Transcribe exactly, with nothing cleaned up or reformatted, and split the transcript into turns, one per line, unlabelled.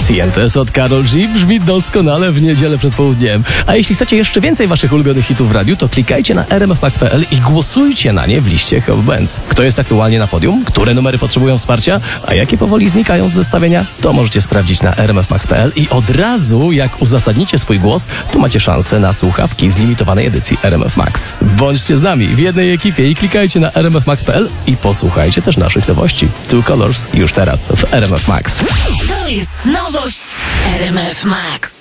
Sientes od Karol G brzmi doskonale w niedzielę przed południem. A jeśli chcecie jeszcze więcej waszych ulubionych hitów w radiu, to klikajcie na r m f max kropka p l i głosujcie na nie w liście Hot Bands. Kto jest aktualnie na podium? Które numery potrzebują wsparcia? A jakie powoli znikają z zestawienia? To możecie sprawdzić na r m f max kropka p l i od razu, jak uzasadnicie swój głos, to macie szansę na słuchawki z limitowanej edycji R M F Max. Bądźcie z nami w jednej ekipie i klikajcie na r m f max kropka p l i posłuchajcie też naszych nowości. Two Colors już teraz w R M F Max.
To jest nowość R M F Max.